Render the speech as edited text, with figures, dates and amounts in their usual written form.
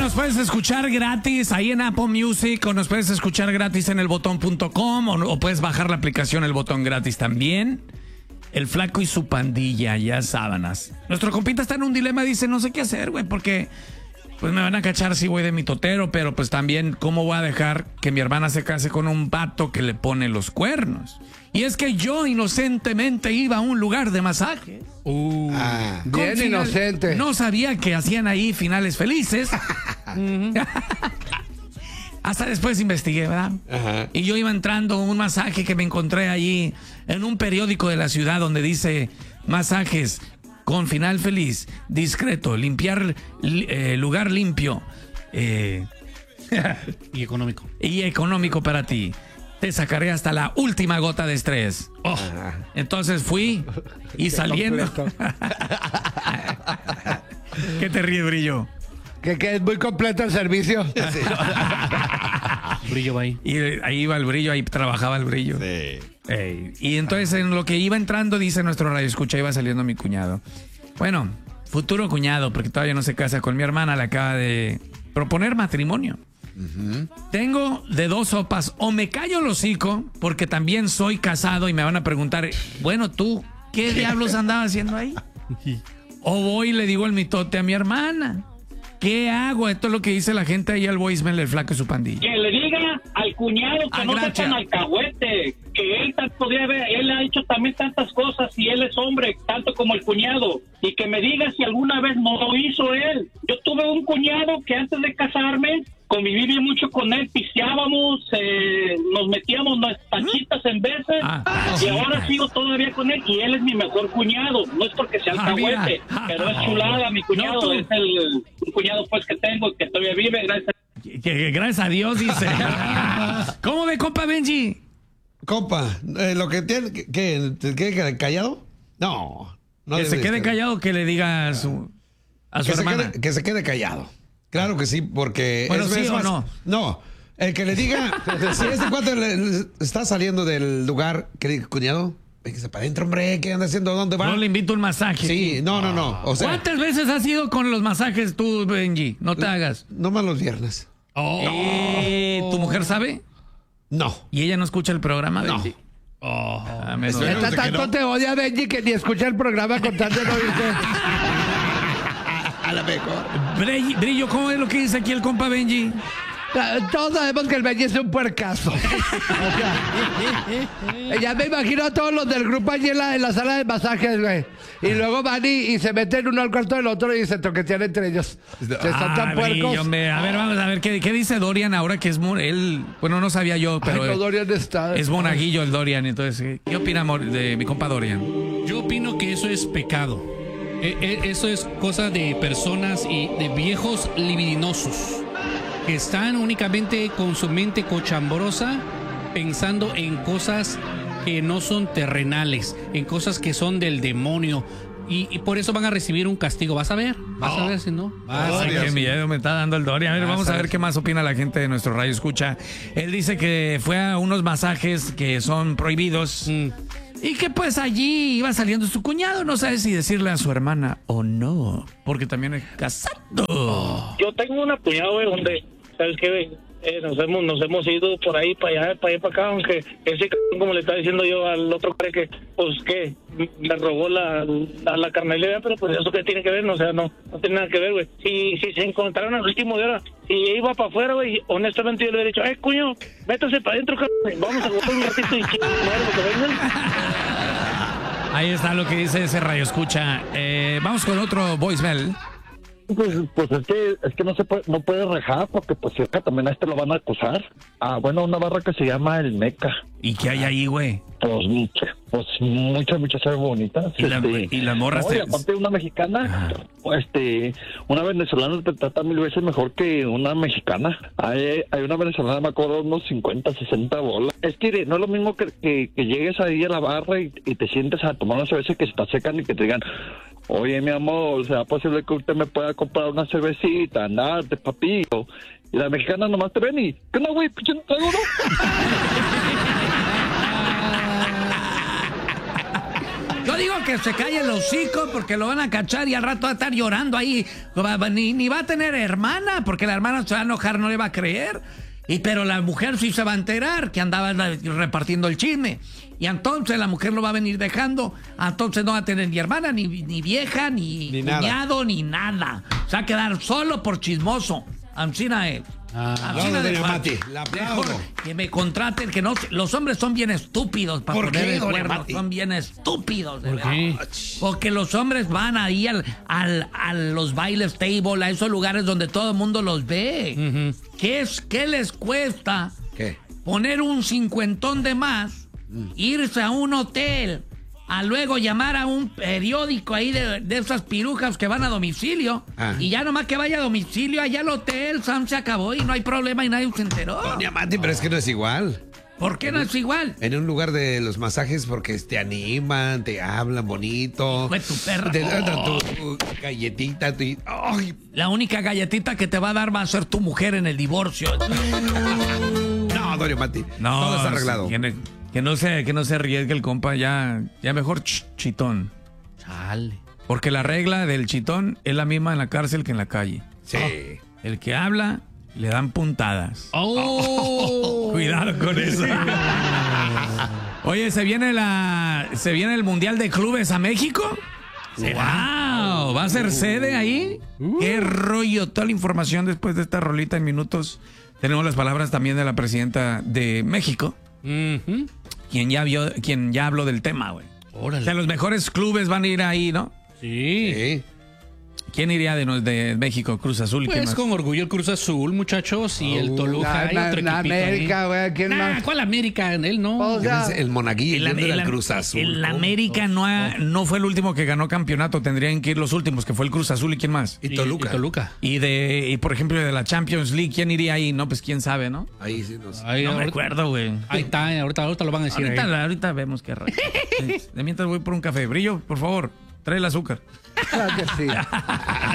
nos puedes escuchar gratis ahí en Apple Music, o nos puedes escuchar gratis en elbotón.com, o puedes bajar la aplicación El Botón gratis también. El Flaco y su pandilla, ya sábanas. Nuestro compita está en un dilema, dice, no sé qué hacer, güey, porque pues me van a cachar si voy de mitotero, pero pues también, ¿cómo voy a dejar que mi hermana se case con un vato que le pone los cuernos? Y es que yo inocentemente iba a un lugar de masaje. Bien inocente. No sabía que hacían ahí finales felices. Hasta después investigué, ¿verdad? Ajá. Y yo iba entrando a un masaje que me encontré allí en un periódico de la ciudad donde dice masajes con final feliz, discreto, limpiar lugar limpio y económico. Y económico para ti. Te sacaré hasta la última gota de estrés. Entonces fui y saliendo. ¿Qué te ríe, Brillo? Que es muy completo el servicio. Sí. Brillo va ahí. Y ahí iba el Brillo, ahí trabajaba el Brillo. Sí. Y entonces en lo que iba entrando, dice nuestro radio escucha, iba saliendo mi cuñado. Bueno, futuro cuñado, porque todavía no se casa con mi hermana, le acaba de proponer matrimonio. Tengo de dos sopas: o me callo el hocico, porque también soy casado y me van a preguntar, bueno, tú, ¿qué diablos andabas haciendo ahí? O voy y le digo el mitote a mi hermana. ¿Qué hago? Esto es lo que dice la gente ahí al voicemail del Flaco y su pandilla. Que le diga al cuñado que no sea tan alcahuete, que él podría ver, él ha hecho también tantas cosas y él es hombre, tanto como el cuñado, y que me diga si alguna vez no lo hizo él. Yo tuve un cuñado que antes de casarme conviví mucho con él, piseábamos, nos metíamos nuestras tachitas en veces, y ahora sigo todavía con él, y él es mi mejor cuñado. No es porque sea alcahuete, pero es chulada mi cuñado, no, es un cuñado pues que tengo, que todavía vive, gracias a Dios, dice. ¿Cómo ve, compa Benji? Compa, lo que tiene, ¿que te quede callado? No. Que se quede callado, que le diga a su hermana. Que se quede callado. Claro que sí, porque... Bueno, ¿sí o no? No, el que le diga, si este cuate está saliendo del lugar, que diga, cuñado, véngase para adentro, hombre, ¿qué anda haciendo? ¿Dónde va? No le invito un masaje. Sí, no. O sea, ¿cuántas veces has ido con los masajes tú, Benji? No te hagas. No más los viernes. ¿Tu mujer sabe? No. ¿Y ella no escucha el programa, Benji? Tanto te odia, Benji, que ni escucha el programa con tal de no irte. A la mejor. Brillo, ¿cómo es lo que dice aquí el compa Benji? Todos sabemos que el Benji es un puercazo. Ya me imagino a todos los del grupo allí en la sala de masajes, güey. Y luego van y se meten uno al cuarto del otro y se toquetean entre ellos. Están tan puercos. Brillo, a ver, vamos a ver, ¿qué dice Dorian ahora que es él? Bueno, no sabía yo, pero no, Dorian está. Es monaguillo el Dorian, entonces, ¿qué opina de mi compa Dorian? Yo opino que eso es pecado. Eso es cosa de personas y de viejos libidinosos que están únicamente con su mente cochambrosa pensando en cosas que no son terrenales, en cosas que son del demonio. Y por eso van a recibir un castigo. Vas a ver si no. Qué miedo me está dando el Dorian. A ver, vamos a ver qué más opina la gente de nuestro radio escucha. Él dice que fue a unos masajes que son prohibidos. Y que pues allí iba saliendo su cuñado, no sabe si decirle a su hermana o no, porque también es casado. Yo tengo una cuñada, güey, donde, ¿sabes qué? Nos hemos ido por ahí, para allá, para acá, aunque ese cabrón, como le estaba diciendo yo al otro, que, pues, que me robó la carnalidad, pero pues eso que tiene que ver, no, o sea, no tiene nada que ver, güey. Si se encontraron al último de hora, si iba para afuera, güey, honestamente yo le hubiera dicho, cuño, métase para adentro, cabrón, vamos a botar un ratito y que vengan. Ahí está lo que dice ese radio escucha. Vamos con otro voicemail. Pues es que no puede rejar porque pues cerca también a este lo van a acusar. Bueno, una barra que se llama el Meca. ¿Y qué hay ahí, güey? Pues muchas sabe bonitas. Y las morras. No, y aparte una mexicana, una venezolana te trata 1000 veces mejor que una mexicana. Hay una venezolana, me acuerdo, unos 50, 60 bolas. Es que no es lo mismo que llegues ahí a la barra y te sientes a tomar una cerveza que se te acercan y que te digan, oye, mi amor, ¿será posible que usted me pueda comprar una cervecita? Andarte, papillo. Y la mexicana nomás te ven y, ¿qué no, güey? ¿Pichón traigo, no? Yo digo que se calle el hocico porque lo van a cachar y al rato va a estar llorando ahí. Ni va a tener hermana porque la hermana se va a enojar, no le va a creer. Pero la mujer sí se va a enterar que andaba repartiendo el chisme. Y entonces la mujer lo va a venir dejando. Entonces no va a tener ni hermana, ni vieja, ni cuñado, ni nada. Se va a quedar solo por chismoso. Ancina es. La aplaudo. Que me contraten, que no, los hombres son bien estúpidos para ¿Por poner qué, el doña cuerno, Mati? son bien estúpidos. ¿Por qué? Porque los hombres van ahí a los bailes table, a esos lugares donde todo el mundo los ve. ¿Qué les cuesta ¿Qué? poner un 50 de más, irse a un hotel, a luego llamar a un periódico ahí de esas pirujas que van a domicilio, y ya nomás que vaya a domicilio allá al hotel, Sam, se acabó y no hay problema y nadie se enteró? Doña Mati, pero es que no es igual. ¿Por qué no es igual? En un lugar de los masajes porque te animan, te hablan bonito. Fue tu perra. Te dan tu galletita. ¡Ay! La única galletita que te va a dar va a ser tu mujer en el divorcio. No, doña Mati. Todo está arreglado. Que no se arriesgue el compa, ya mejor chitón. Chale. Porque la regla del chitón es la misma en la cárcel que en la calle. Sí. El que habla, le dan puntadas. ¡Oh! Cuidado con eso. Oye, ¿se viene el Mundial de Clubes a México? ¡Wow! ¿Va a ser sede ahí? ¡Qué rollo! Toda la información después de esta rolita en minutos. Tenemos las palabras también de la presidenta de México. Quien ya habló del tema, güey. Órale. O sea, los mejores clubes van a ir ahí, ¿no? Sí. ¿Quién iría de México? Cruz Azul. ¿Quién Pues más? con orgullo el Cruz Azul, muchachos, y el Toluca. y otro La equipito ahí. América, güey. ¿Quién más? ¿Cuál América? Él no. O sea, El Monaguillo, el de la Cruz Azul. El América no fue el último que ganó campeonato. Tendrían que ir los últimos, que fue el Cruz Azul y quién más. Y Toluca. Y Toluca. Y por ejemplo, de la Champions League, ¿quién iría ahí? No, pues quién sabe, ¿no? Ahí sí nos... Ahí, No me ahorita, acuerdo, güey. ahí está, ahorita lo van a decir. ahí. Ahorita vemos qué rayo. De mientras voy por un café. Brillo, por favor, trae el azúcar. claro que sí.